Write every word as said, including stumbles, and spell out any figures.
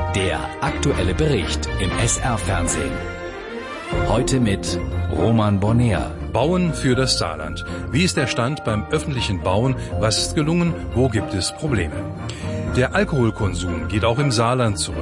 Der aktuelle Bericht im S R-Fernsehen. Heute mit Roman Bonner. Bauen für das Saarland. Wie ist der Stand beim öffentlichen Bauen? Was ist gelungen? Wo gibt es Probleme? Der Alkoholkonsum geht auch im Saarland zurück.